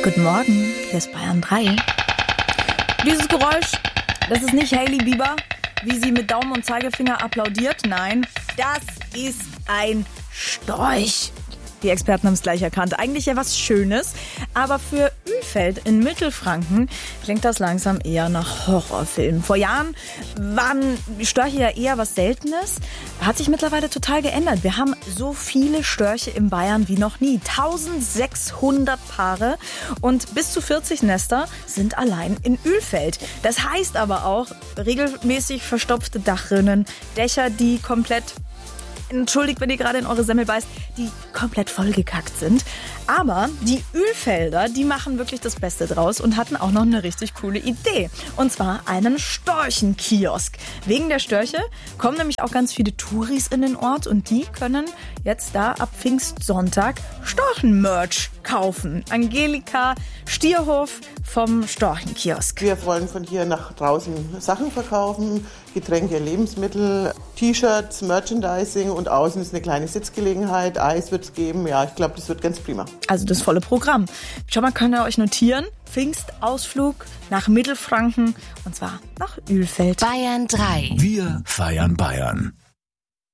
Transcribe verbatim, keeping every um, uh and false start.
Guten Morgen, hier ist Bayern drei. Dieses Geräusch, das ist nicht Hailey Bieber, wie sie mit Daumen und Zeigefinger applaudiert. Nein, das ist ein Storch. Die Experten haben es gleich erkannt. Eigentlich ja was Schönes, aber für Ölfeld in Mittelfranken klingt das langsam eher nach Horrorfilm. Vor Jahren waren Störche ja eher was Seltenes. Hat sich mittlerweile total geändert. Wir haben so viele Störche in Bayern wie noch nie. eintausendsechshundert Paare und bis zu vierzig Nester sind allein in Ölfeld. Das heißt aber auch regelmäßig verstopfte Dachrinnen, Dächer, die komplett... Entschuldigt, wenn ihr gerade in eure Semmel beißt, die komplett vollgekackt sind. Aber die Ölfelder, die machen wirklich das Beste draus und hatten auch noch eine richtig coole Idee. Und zwar einen Storchenkiosk. Wegen der Störche kommen nämlich auch ganz viele Touris in den Ort und die können jetzt da ab Pfingstsonntag Storchenmerch kaufen. Angelika Stierhof vom Storchenkiosk. Wir wollen von hier nach draußen Sachen verkaufen, Getränke, Lebensmittel, T-Shirts, Merchandising und außen ist eine kleine Sitzgelegenheit, Eis wird es geben. Ja, ich glaube, das wird ganz prima. Also das volle Programm. Schon mal könnt ihr euch notieren, Pfingstausflug nach Mittelfranken und zwar nach Ölfeld. Bayern drei. Wir feiern Bayern.